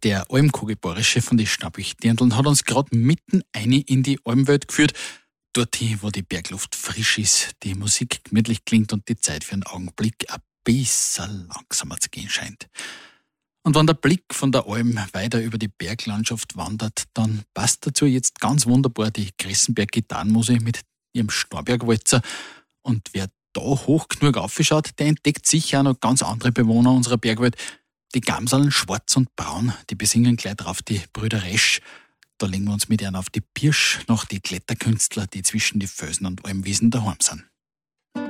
Der Almkugelbohrische von den Schnappichdirndln hat uns gerade mitten eine in die Almwelt geführt. Dorthin, wo die Bergluft frisch ist, die Musik gemütlich klingt und die Zeit für einen Augenblick ein bisschen langsamer zu gehen scheint. Und wenn der Blick von der Alm weiter über die Berglandschaft wandert, dann passt dazu jetzt ganz wunderbar die Gressenberg-Gitarrenmusik mit ihrem Starnbergwalzer. Und wer da hoch genug aufschaut, der entdeckt sicher auch noch ganz andere Bewohner unserer Bergwelt. Die Gamseln Schwarz und Braun, die besingen gleich drauf die Brüder Resch. Da legen wir uns mit ihnen auf die Pirsch nach die Kletterkünstler, die zwischen die Felsen und Almwiesen daheim sind.